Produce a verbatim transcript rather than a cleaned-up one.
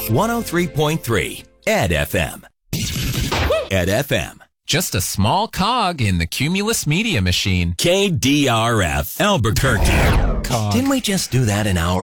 one oh three point three Ed F M. Ed F M. Just a small cog in the Cumulus Media machine. K D R F Albuquerque. Cog. Didn't we just do that an hour